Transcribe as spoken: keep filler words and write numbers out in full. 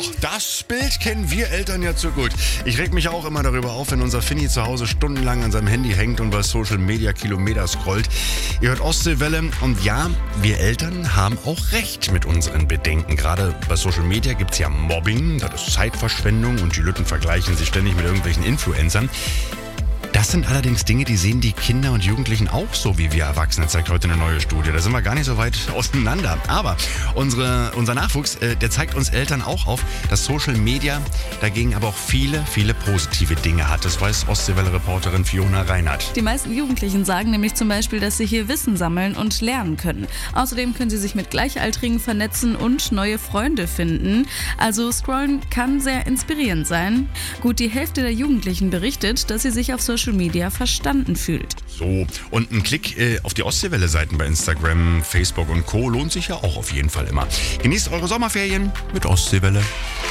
das Bild kennen wir Eltern ja zu gut. Ich reg mich auch immer darüber auf, wenn unser Finny zu Hause stundenlang an seinem Handy hängt und bei Social Media Kilometer scrollt. Ihr hört Ostseewelle und ja, wir Eltern haben auch recht mit unseren Bedenken. Gerade bei Social Media gibt es ja Mobbing, das ist Zeitverschwendung und die Lütten vergleichen sich ständig mit irgendwelchen Influencern. Das sind allerdings Dinge, die sehen die Kinder und Jugendlichen auch so wie wir Erwachsene, zeigt heute eine neue Studie. Da sind wir gar nicht so weit auseinander. Aber unsere, unser Nachwuchs, äh, der zeigt uns Eltern auch auf, dass Social Media dagegen aber auch viele, viele positive Dinge hat. Das weiß Ostseewelle-Reporterin Fiona Reinhardt. Die meisten Jugendlichen sagen nämlich zum Beispiel, dass sie hier Wissen sammeln und lernen können. Außerdem können sie sich mit Gleichaltrigen vernetzen und neue Freunde finden. Also Scrollen kann sehr inspirierend sein. Gut die Hälfte der Jugendlichen berichtet, dass sie sich auf Social Media verstanden fühlt. So, und ein Klick äh, auf die Ostseewelle-Seiten bei Instagram, Facebook und Co. lohnt sich ja auch auf jeden Fall immer. Genießt eure Sommerferien mit Ostseewelle.